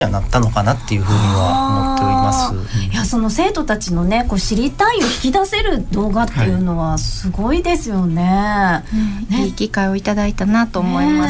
なったのかなっていうふうには思っております。 いや、その生徒たちのね、こう知りたいを引き出せる動画っていうのはすごいですよね。 いい機会をいただいたなと思います。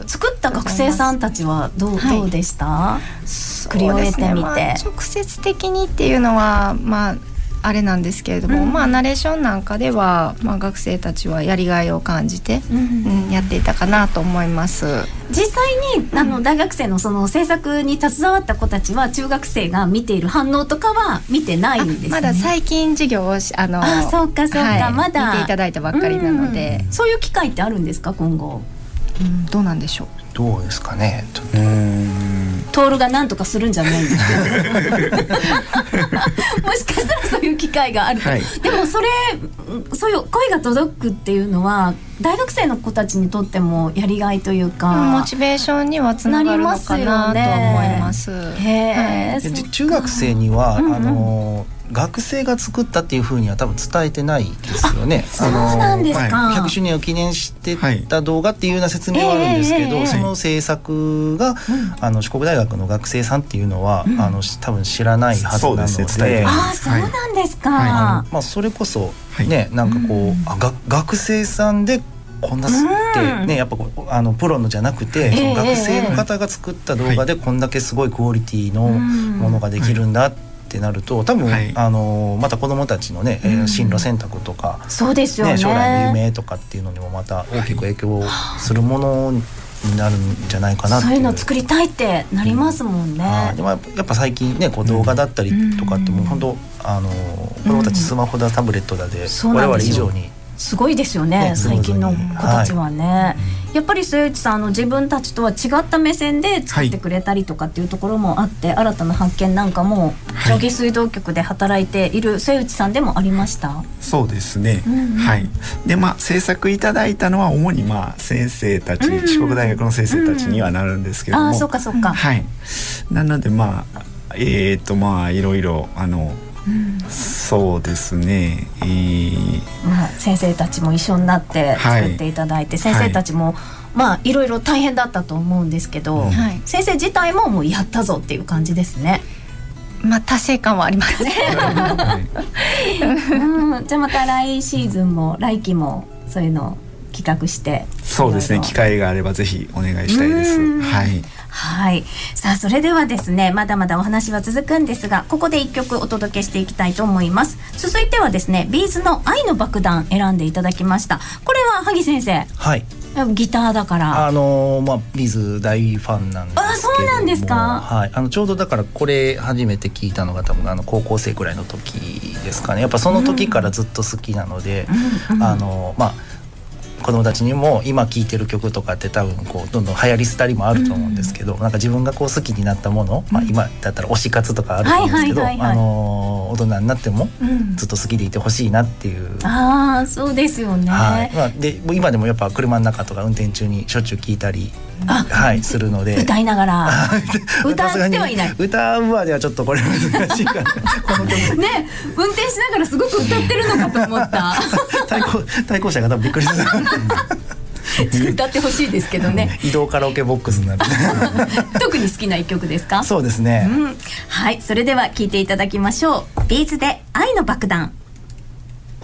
作った学生さんたちはどうでした？作り終えてみて。 直接的にっていうのはあれなんですけれども、ナレーションなんかでは、学生たちはやりがいを感じて、やっていたかなと思います。 実際に大学生のその制作に携わった子たちは中学生が見ている反応とかは見てないんですね。 まだ最近授業をそうか、まだ見ていただいたばっかりなので、 そういう機会ってあるんですか今後？ どうなんでしょう。 どうですかね。ちょっとトールが何とかするんじゃないんですけどもしかしたらそういう機会があると、でもそういう声が届くっていうのは大学生の子たちにとってもやりがいというか、 モチベーションにはつながるのかなと思います。 中学生には学生が作ったっていう風には多分伝えてないですよね。 そうなんですか。 100周年を記念してた動画っていうような説明はあるんですけど、その制作が四国大学の学生さんっていうのは多分知らないはずなので、 そうなんですか。 それこそね、なんかこう学生さんでこんなってね、やっぱプロのじゃなくて、その学生の方が作った動画でこんだけすごいクオリティのものができるんだってなると、多分また子どもたちのね、進路選択とか、 そうですよね、 将来の夢とかっていうのにもまた大きく影響するものになるんじゃないかなっていう。 そういうの作りたいってなりますもんね。 でもやっぱ最近ね、こう動画だったりとかってもう本当子どもたちスマホだタブレットだで我々以上にすごいですよね、最近の子たちはね。やっぱり末内さん自分たちとは違った目線で作ってくれたりとかっていうところもあって、新たな発見なんかも上下水道局で働いている末内さんでもありました？ そうですね、で制作いただいたのは主に先生たち、四国大学の先生たちにはなるんですけれども、 そうかなのでいろいろそうですね、 先生たちも一緒になって作っていただいて、先生たちもいろいろ大変だったと思うんですけど、先生自体ももうやったぞっていう感じですね。 達成感はありますねじゃあまた来シーズンも来期もそういうのを企画して、 そうですね、機会があればぜひお願いしたいです。 さあそれではですね、まだまだお話は続くんですが、ここで1曲お届けしていきたいと思います。続いてはですね、ビーズの愛の爆弾選んでいただきました。これは萩先生、ギターだからビーズ大ファンなんですけども、 そうなんですか。 ちょうどだからこれ初めて聞いたのが多分高校生くらいの時ですかね。やっぱその時からずっと好きなので、子供たちにも今聴いてる曲とかって多分こうどんどん流行り廃りもあると思うんですけど、なんか自分がこう好きになったもの、今だったら推し活とかあると思うんですけど、大人になってもずっと好きでいてほしいなっていう。 そうですよね。 で今でもやっぱ車の中とか運転中にしょっちゅう聴いたりするので、 歌いながら歌ってはいない。 歌うまではちょっとこれ難しいかなこの曲ね、運転しながらすごく歌ってるのかと思った対向車が多分びっくりした歌ってほしいですけどね移動カラオケボックスになる特に好きな一曲ですか？ そうですね、 それでは聴いていただきましょう。ビーズで愛の爆弾。